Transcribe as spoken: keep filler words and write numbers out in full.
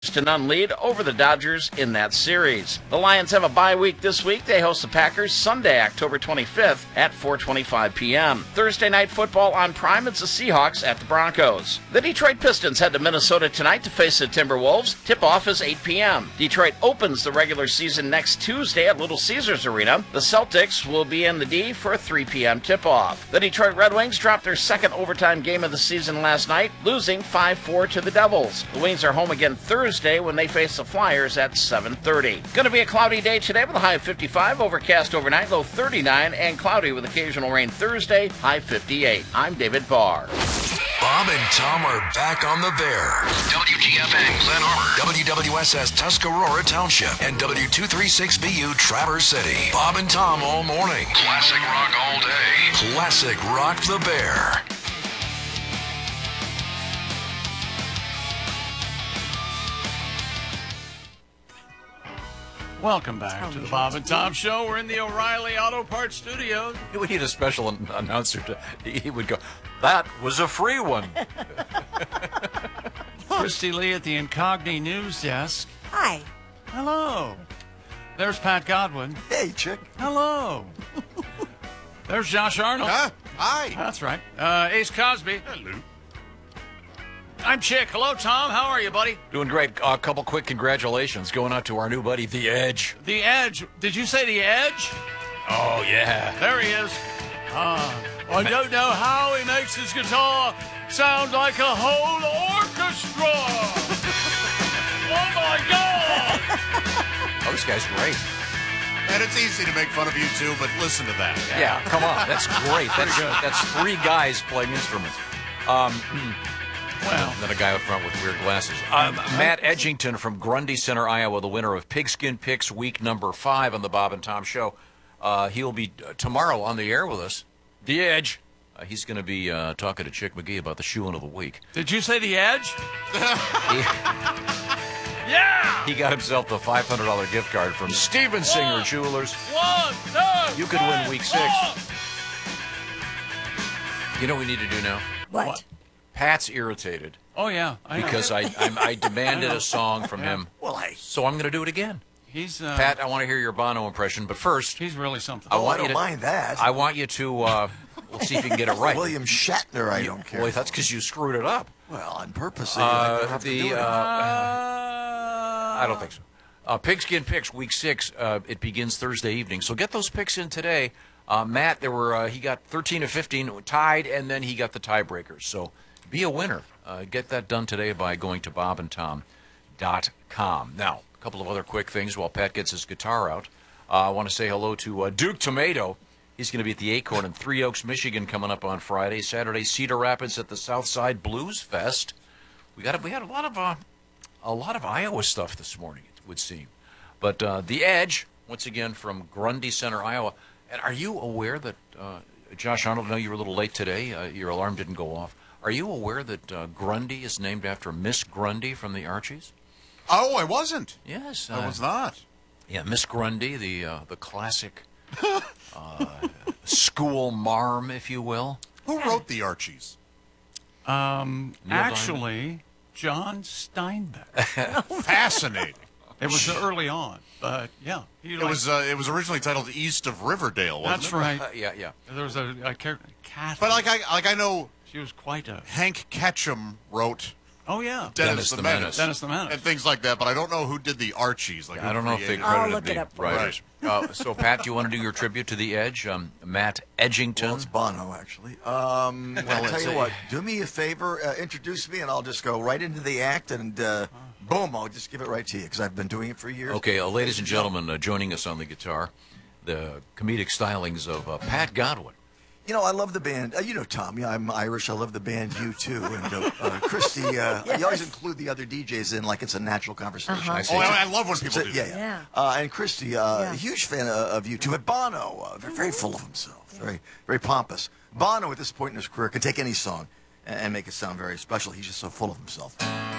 to none lead over the Dodgers in that series. The Lions have a bye week this week. They host the Packers Sunday, October twenty-fifth at four twenty-five p.m. Thursday night football on Prime. It's the Seahawks at the Broncos. The Detroit Pistons head to Minnesota tonight to face the Timberwolves. Tip-off is eight p.m. Detroit opens the regular season next Tuesday at Little Caesars Arena. The Celtics will be in the D for a three p.m. tip-off. The Detroit Red Wings dropped their second overtime game of the season last night, losing five four to the Devils. The Wings are home again Thursday when they face the Flyers at seven thirty. Going to be a cloudy day today with a high of fifty-five, overcast overnight, low thirty-nine, and cloudy with occasional rain Thursday, high fifty-eight. I'm David Barr. Bob and Tom are back on the Bear. W G F N Glen Arbor, W W S S Tuscarora Township, and W two thirty-six B U Traverse City. Bob and Tom all morning. Classic rock all day. Classic rock the Bear. Welcome back to the Bob and Tom Show. We're in the O'Reilly Auto Parts studio. We need a special an- announcer. To, he would go, that was a free one. Christy Lee at the Incogni News Desk. Hi. Hello. There's Pat Godwin. Hey, chick. Hello. There's Josh Arnold. Huh? Hi. That's right. Uh, Ace Cosby. Hello. I'm Chick. Hello, Tom. How are you, buddy? Doing great. A uh, couple quick congratulations going out to our new buddy, The Edge. The Edge. Did you say The Edge? Oh, yeah. There he is. Uh, I don't know how he makes his guitar sound like a whole orchestra. Oh, my God. Oh, this guy's great. And it's easy to make fun of you, too, but listen to that. Yeah, yeah, come on. That's great. That's, that's three guys playing instruments. Um... Well, and then a guy out front with weird glasses. Um, Matt Edgington from Grundy Center, Iowa, the winner of Pigskin Picks week number five on the Bob and Tom Show. Uh, he'll be uh, tomorrow on the air with us. The Edge. Uh, he's going to be uh, talking to Chick McGee about the shoe-in of the week. Did you say The Edge? he, yeah! He got himself the five hundred dollars gift card from Steven Singer one, Jewelers. One, two, You could three, win week six. Four. You know what we need to do now? What? What? Pat's irritated. Oh, yeah. I know. Because I, I I demanded a song from him. Well, hey. So I'm going to do it again. He's, uh, Pat, I want to hear your Bono impression, but first, he's really something. I Oh, want I you don't to, mind that. I want you to, uh, let's see if you can get it right. William Shatner, I don't care. Boy, that's because you screwed it up. Well, on purpose. Uh, I don't have to the, do it. uh, Uh, I don't think so. Uh, Pigskin Picks, week six, uh, it begins Thursday evening. So get those picks in today. Uh, Matt, there were uh, he got thirteen of fifteen, tied, and then he got the tiebreakers. So be a winner. Uh, get that done today by going to bob and tom dot com. Now, a couple of other quick things while Pat gets his guitar out. Uh, I want to say hello to uh, Duke Tomato. He's going to be at the Acorn in Three Oaks, Michigan, coming up on Friday. Saturday, Cedar Rapids at the Southside Blues Fest. We got a, we had a lot of uh, a lot of Iowa stuff this morning, it would seem. But uh, The Edge, once again from Grundy Center, Iowa. And are you aware that uh, Josh Arnold? I know you were a little late today. Uh, your alarm didn't go off. Are you aware that uh, Grundy is named after Miss Grundy from the Archies? Oh, I wasn't. Yes, uh, I was not. Yeah, Miss Grundy, the uh, the classic uh, school marm, if you will. Who wrote the Archies? Um, Neil actually, John Steinbeck. Fascinating. It was early on, but yeah. He It liked- was uh, it was originally titled East of Riverdale, wasn't That's it? right. Uh, yeah, yeah. There was a, a character, Kathy. But like I like I know She was quite a... Hank Ketchum wrote Oh, yeah. Dennis, Dennis the, the Menace. Menace. Dennis the Menace. And things like that, but I don't know who did the Archies. Like, who I don't know if they created it. I'll credited look it the up for you. writers. Uh, so, Pat, do you want to do your tribute to The Edge? Um, Matt Edgington. Well, it's Bono, actually. Um, Well, I'll tell it's you a- what, do me a favor, uh, introduce me, and I'll just go right into the act, and uh, boom, I'll just give it right to you, because I've been doing it for years. Okay, uh, ladies and gentlemen, uh, joining us on the guitar, the comedic stylings of uh, Pat Godwin. You know, I love the band. Uh, you know, Tom, yeah, I'm Irish. I love the band U two. And uh, uh, Christy, uh, Yes. you always include the other D Js in like it's a natural conversation. Uh-huh. I see. Oh, I, I love when So- people do yeah, that. yeah. Yeah. Uh, and Christy, uh, Yeah. a huge fan of, of U two. But Bono, uh, very, very full of himself, very, very pompous. Bono, at this point in his career, could take any song and, and make it sound very special. He's just so full of himself.